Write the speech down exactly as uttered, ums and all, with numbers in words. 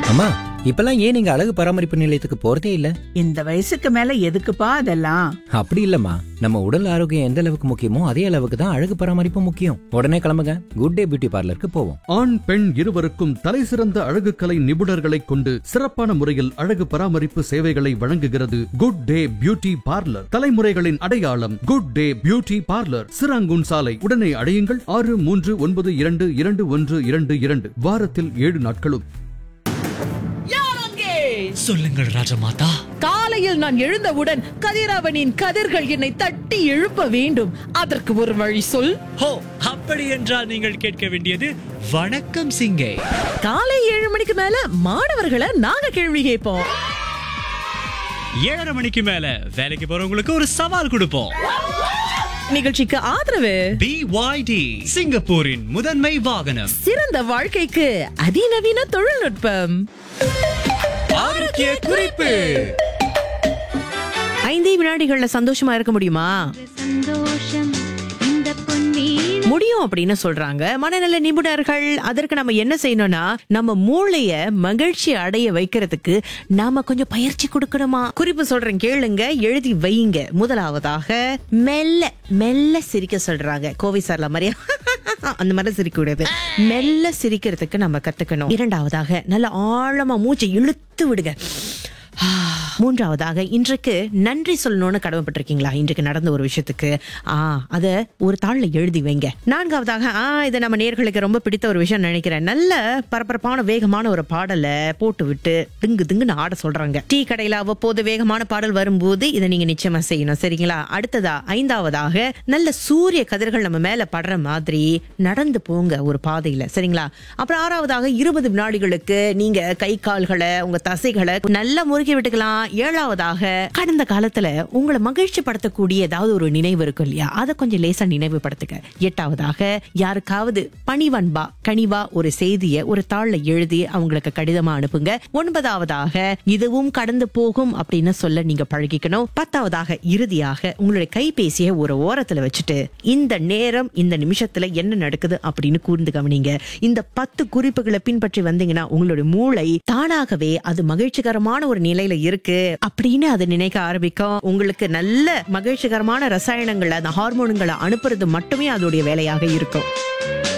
அம்மா, இப்பெல்லாம் ஏன் நீங்க அழகு பராமரிப்பு நிலையத்துக்கு போறதே இல்ல? இந்த வயசுக்கு மேல எதுக்குப்பா அதெல்லாம்? அப்படி இல்லம்மா, நம்ம உடல் ஆரோக்கியம் எந்த அளவுக்கு முக்கியமோ அதே அளவுக்கு தான் அழகு பராமரிப்பு முக்கியம். உடனே கிளம்புங்க, குட் டே பியூட்டி பார்லருக்கு போவோம். ஆண் பெண் இருவருக்கும் தலைசிறந்த அழகு கலை நிபுணர்களை கொண்டு சிறப்பான முறையில் அழகு பராமரிப்பு சேவைகளை வழங்குகிறது குட் டே பியூட்டி பார்லர். தலைமுறைகளின் அடையாளம் good day beauty parlour, Serangoon சாலை. உடனே அடையுங்கள் ஆறு மூன்று ஒன்பது இரண்டு இரண்டு ஒன்று இரண்டு இரண்டு. வாரத்தில் ஏழு நாட்களும். சொல்லுங்கள் ராஜமாதா. காலையில் நான் எழுந்தவுடன் கதிரவனின் கதிர்கள் என்னை தட்டி எழுப்ப வேண்டும். அதற்கு ஒரு வழி சொல். ஹோ, அப்படி என்றால் நீங்கள் கேட்க வேண்டியது வணக்கம் சிங்கே. காலை ஏழு மணிக்கு மேல மாணவர்களை நாங்க கேள்வி கேட்போம். ஏழரை மணிக்கு மேல வேலைக்கு போறவங்களுக்கு ஒரு சவால் கொடுப்போம். நிகழ்ச்சிக்கு ஆதரவு பி ஒய் டி, சிங்கப்பூரின் முதன்மை வாகனம். சிறந்த வாழ்க்கைக்கு அதிநவீன தொழில்நுட்பம். ஆரோக்கிய குறிப்பு. ஐந்தே வினாடிகள்ல சந்தோஷமா இருக்க முடியுமா? முடியும் அப்படின்னு சொல்றாங்க மனநல நிபுணர்கள். அதற்கு நம்ம என்ன செய்யணும்னா, நம்ம மூளைய மகிழ்ச்சி அடைய வைக்கிறதுக்கு நாம கொஞ்சம் பயிற்சி கொடுக்கணுமா. குறிப்பு சொல்றேன், கேளுங்க, எழுதி வைங்க. முதலாவதாக மெல்ல மெல்ல சிரிக்க சொல்றாங்க. கோவை சார்ல மாதிரியா அந்த மாதிரி சிரிக்க கூடாது. மெல்ல சிரிக்கிறதுக்கு நம்ம கத்துக்கணும். இரண்டாவதாக நல்ல ஆழமா மூச்சை இழுத்து விடுங்க. மூன்றாவதாக இன்றைக்கு நன்றி சொல்லணும்னு கடமைப்பட்டிருக்கீங்களா? இன்றைக்கு நடந்த ஒரு விஷயத்துக்கு ஆ அத ஒரு தாள்ல எழுதி வைங்க. நான்காவதாக ஆ இதை நம்ம நேயர்களுக்கு ரொம்ப பிடித்த ஒரு விஷயம் நினைக்கிறேன், நல்ல பரபரப்பான வேகமான ஒரு பாடலை போட்டு விட்டு திங்கு திங்குன்னு ஆட சொல்றாங்க. டீ கடையில அவ்வப்போது வேகமான பாடல் வரும்போது இதை நீங்க நிச்சயமா செய்யணும், சரிங்களா? அடுத்ததா ஐந்தாவதாக நல்ல சூரிய கதிர்கள் நம்ம மேல படுற மாதிரி நடந்து போங்க ஒரு பாதையில, சரிங்களா? அப்புறம் ஆறாவதாக இருபது வினாடிகளுக்கு நீங்க கை கால்களை உங்க தசைகளை நல்லா முறுக்கி விட்டுக்கலாம். ஏழாவதாக கடந்த காலத்துல உங்களை மகிழ்ச்சி படுத்தக்கூடிய ஏதாவது ஒரு நினைவு இருக்கும் இல்லையா, அதை கொஞ்சம் லேசா நினைவுபடுத்துங்க. எட்டாவதாக யாருக்காவது பணிவன்பா கனிவா ஒரு செய்தியை ஒரு தாள்ல எழுதி அவங்களுக்கு கடிதமா அனுப்புங்க. ஒன்பதாவதாக இதுவும் கடந்து போகும் அப்படின்னு சொல்ல நீங்க பழகிக்கணும். பத்தாவதாக இறுதியாக உங்களுடைய கைபேசியை ஒரு ஓரத்துல வச்சுட்டு இந்த நேரம் இந்த நிமிஷத்துல என்ன நடக்குது அப்படின்னு கூர்ந்து கவனிங்க. இந்த பத்து குறிப்புகளை பின்பற்றி வந்தீங்கன்னா உங்களுடைய மூளை தானாகவே அது மகிழ்ச்சிகரமான ஒரு நிலையில இருக்கு அப்படின்னு அதை நினைக்க ஆரம்பிக்கும். உங்களுக்கு நல்ல மகிழ்ச்சிகரமான ரசாயனங்களை, அந்த ஹார்மோன்களை அனுப்புறது மட்டுமே அதோடைய வேலையாக இருக்கும்.